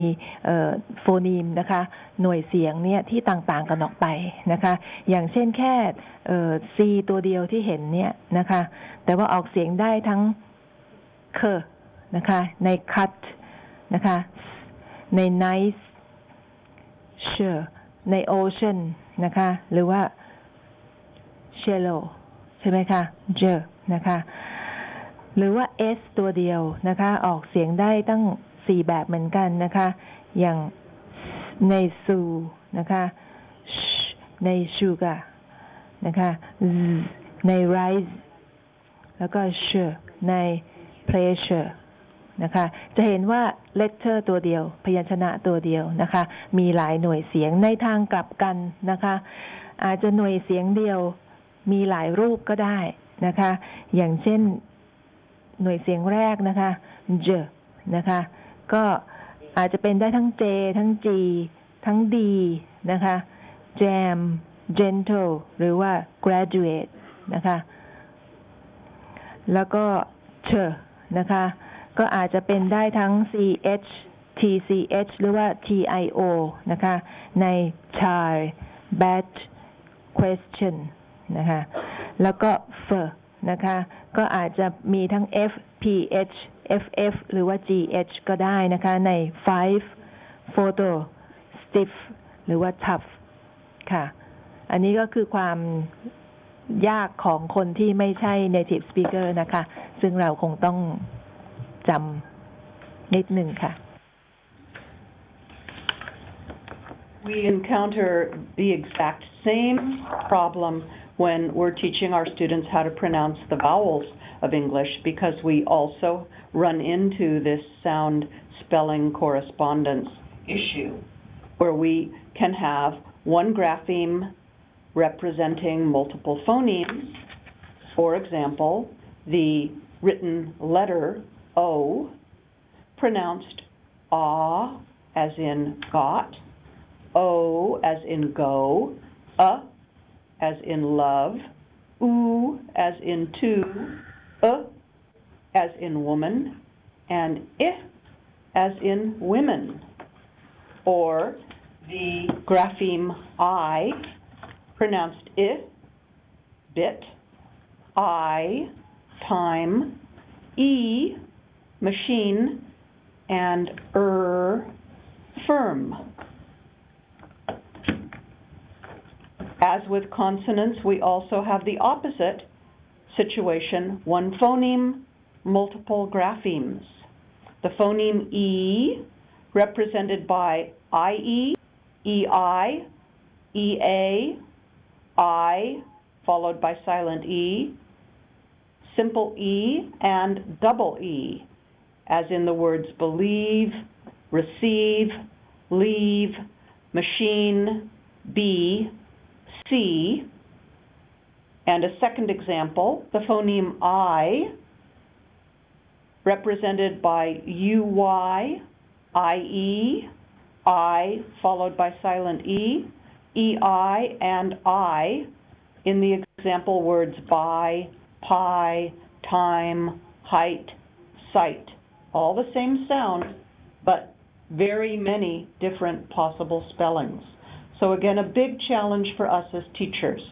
โฟนีมนะคะหน่วยเสียงเนี่ยที่ต่างๆกันออกไปนะคะอย่างเช่นแค่C ตัวเดียวที่เห็นเนี่ยนะคะแต่ว่าออกเสียงได้ทั้งเคนะคะใน cut นะคะใน nice เชใน ocean นะคะหรือว่า shallow ใช่ไหมคะเจอนะคะหรือว่า S ตัวเดียวนะคะออกเสียงได้ตั้ง4แบบเหมือนกันนะคะอย่างในซูนะคะใน sugar นะคะใน rice แล้วก็ ใน pressure นะคะจะเห็นว่า letter ตัวเดียวพยัญชนะตัวเดียวนะคะมีหลายหน่วยเสียงในทางกลับกันนะคะอาจจะหน่วยเสียงเดียวมีหลายรูปก็ได้นะคะอย่างเช่นหน่วยเสียงแรกนะคะเจนะคะก็อาจจะเป็นได้ทั้ง J ทั้ง G ทั้ง D นะคะ jam gentle หรือว่า graduate นะคะแล้วก็เชนะคะก็อาจจะเป็นได้ทั้ง CH TCH หรือว่า TIO นะคะใน child bad question นะคะแล้วก็ F นะคะก็อาจจะมีทั้ง F PH FF หรือว่า GH ก็ได้นะคะใน five photo stiff หรือว่า tough ค่ะอันนี้ก็คือความยากของคนที่ไม่ใช่ native speaker นะคะซึ่งเราคงต้องจำนิดหนึ่งค่ะ We encounter the exact same problem when we're teaching our students how to pronounce the vowels of English because we also run into this sound spelling correspondence issue where we can have one grapheme representing multiple phonemes. For example, the written letter O pronounced ah as in got, O as in go, as in love, oo as in to, as in woman, and as in women. Or the grapheme I pronounced bit, I time, E machine, and firm. As with consonants, we also have the opposite situation, one phoneme, multiple graphemes. The phoneme E, represented by IE, EI, EA, I, followed by silent E, simple E, and double E, as in the words believe, receive, leave, machine, be, see. And a second example, the phoneme I, represented by UY, IE, I, followed by silent E, EI, and I, in the example words by, pie, time, height, sight. All the same sound, but very many different possible spellings. So again, a big challenge for us as teachers.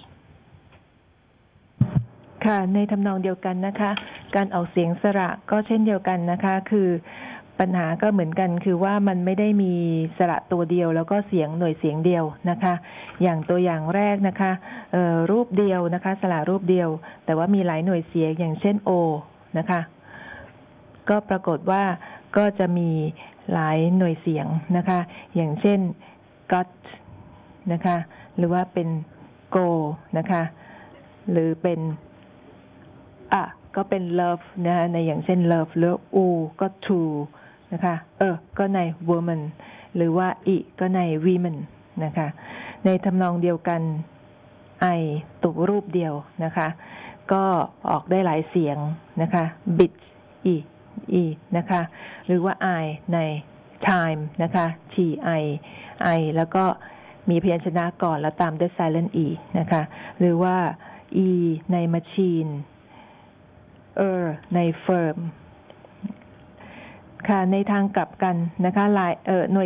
ค่ะในทำนองเดียวกันนะคะการออกเสียงสระก็เช่นเดียวกันนะคะคือปัญหาก็เหมือนกันคือว่ามันไม่ได้มีสระตัวเดียวแล้วก็เสียงหน่วยเสียงเดียวนะคะอย่างตัวอย่างแรกนะคะรูปเดียวนะคะสระรูปเดียวแต่ว่ามีหลายหน่วยเสียงอย่างเช่น O นะคะก็ปรากฏว่าก็จะมีหลายหน่วยเสียงนะคะอย่างเช่น got นะคะหรือว่าเป็น go นะคะหรือเป็นก็เป็น love นะคะในอย่างเช่น love หรือ ก็ to นะคะก็ใน woman หรือว่า ก็ใน women นะคะในทำนองเดียวกัน I ตัวรูปเดียวนะคะก็ออกได้หลายเสียงนะคะ bit นะคะหรือว่า I ใน time นะคะ I แล้วก็มีพยัญชนะก่อนแล้วตามด้วย silent e นะคะหรือว่า e ใน machine ใน firm ค่ะในทางกลับกันนะคะหน่วย